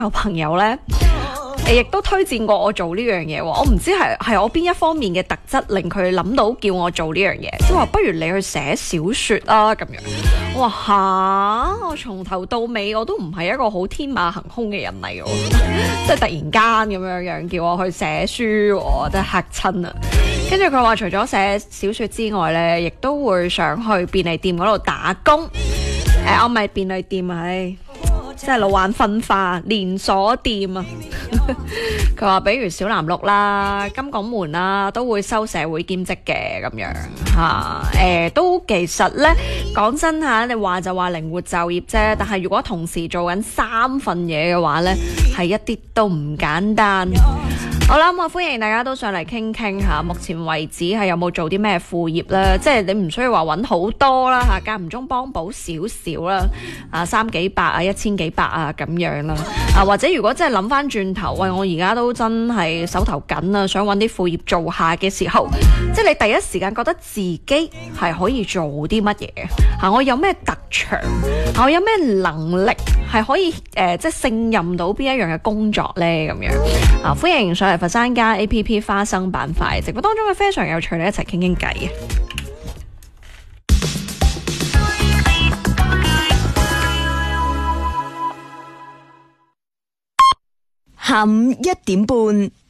有朋友呢，亦都推薦過我做呢樣嘢喎。我唔知係我邊一方面嘅特質令佢諗到叫我做呢樣嘢，即係話不如你去寫小説啊咁樣。我話嚇，我從頭到尾我都唔係一個好天馬行空嘅人嚟嘅，即係突然間咁樣叫我去寫書，我真係嚇親啊！跟住佢話除咗寫小説之外呢，亦都會想去便利店嗰度打工。我咪便利店唉。即係老闆分化連鎖店啊！佢話，比如小藍鹿啦、金拱門啦，都會收社會兼職嘅咁樣嚇。都其實呢，講真嚇，你話就話靈活就業啫，但係如果同時做緊3份嘢嘅話呢，係一啲都唔簡單。好啦，咁歡迎大家都上嚟傾傾下，目前為止係有冇做啲咩副業啦？即係你唔需要話揾好多啦嚇，間唔中幫補少少啦，3幾百啊、1000幾百啊咁樣啦。或者如果真係諗翻轉頭，喂，我而家都真係手頭緊啊，想揾啲副業做下嘅時候，即係你第一時間覺得自己係可以做啲乜嘢嚇？我有咩特長？我有咩能力係可以即係勝任到邊一樣嘅工作呢？咁樣歡迎上嚟佛山家 APP 花生板塊直播當中嘅非常有趣，你一齊傾傾偈。 下午1點半。